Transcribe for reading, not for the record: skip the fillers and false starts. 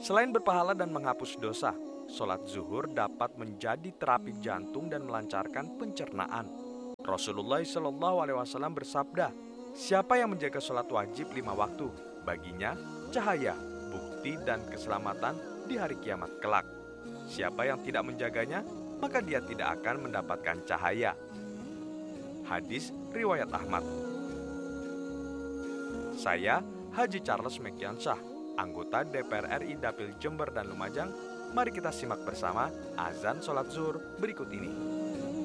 Selain berpahala dan menghapus dosa, sholat zuhur dapat menjadi terapi jantung dan melancarkan pencernaan. Rasulullah SAW bersabda, "Siapa yang menjaga sholat wajib 5 waktu, baginya cahaya, bukti, dan keselamatan di hari kiamat kelak. Siapa yang tidak menjaganya, maka dia tidak akan mendapatkan cahaya." Hadis riwayat Ahmad. Saya Haji Charles Mekiansyah, anggota DPR RI Dapil Jember dan Lumajang. Mari kita simak bersama azan sholat zuhur berikut ini.